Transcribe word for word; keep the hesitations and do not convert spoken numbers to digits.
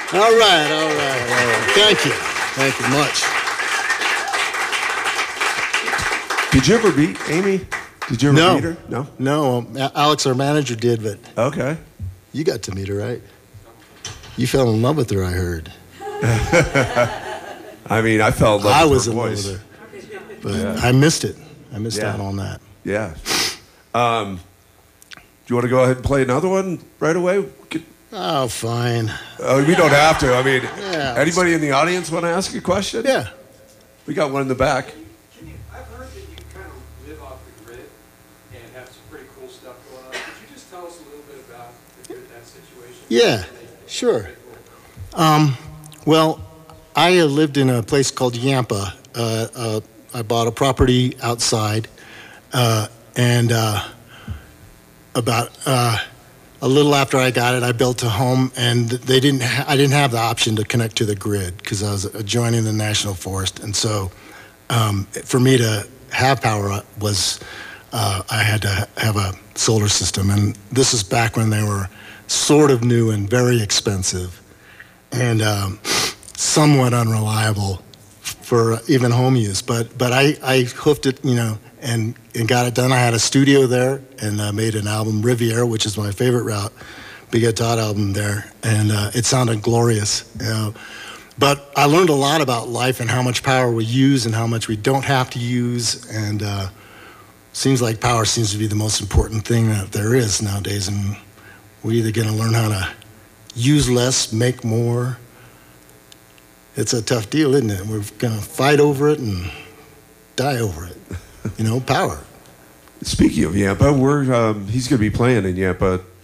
All right, all right, all right. Thank you. Thank you much. Did you ever meet Amy? Did you ever No. meet her? No? No, um, A- Alex, our manager, did, but Okay. you got to meet her, right? You fell in love with her, I heard. I mean, I fell in love I with was her in voice. love with her. But Yeah. I missed it. I missed Yeah. out on that. Yeah. Um, do you want to go ahead and play another one right away? We could- Oh, fine. uh, we don't have to. I mean, Yeah. anybody in the audience want to ask a question? Yeah. We got one in the back. Can you, I've heard that you kind of live off the grid and have some pretty cool stuff going on. Could you just tell us a little bit about the grid, that situation? Yeah, sure. Um, well, I uh, lived in a place called Yampa. Uh, uh, I bought a property outside, uh, and uh, about uh, a little after I got it, I built a home, and they didn't. Ha- I didn't have the option to connect to the grid because I was adjoining the national forest, and so um, for me to have power was uh, I had to ha- have a solar system, and this is back when they were sort of new and very expensive, and um, somewhat unreliable for even home use. But but I, I hoofed it, you know, and, and got it done. I had a studio there and uh, made an album, Riviera, which is my favorite route, Big Todd album there, and uh, it sounded glorious. You know. But I learned a lot about life and how much power we use and how much we don't have to use, and uh, seems like power seems to be the most important thing that there is nowadays, and we're either going to learn how to use less, make more. It's a tough deal, isn't it? We're going to fight over it and die over it. You know, power. Speaking of Yampa, we're um, he's going to be playing in Yampa